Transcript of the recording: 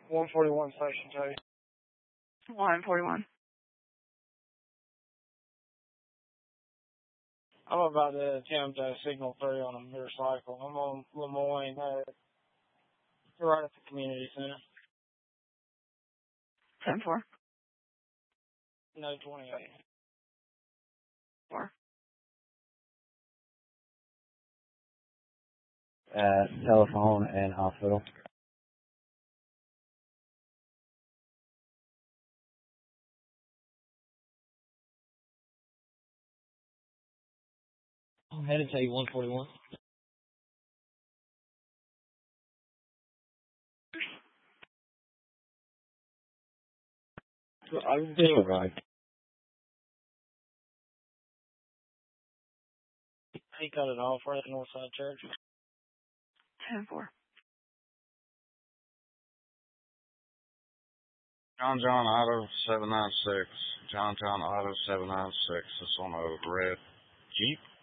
141 Station 2. 141. I'm about to attempt signal 3 on a motorcycle. I'm on Lemoyne, right at the community center. 10-4. No, 28. 4. Telephone and hospital. I'm headed to 141. I'm doing right. He cut it off right at Northside Church. 10-4. John Auto 796. John Auto 796. It's on a red Jeep.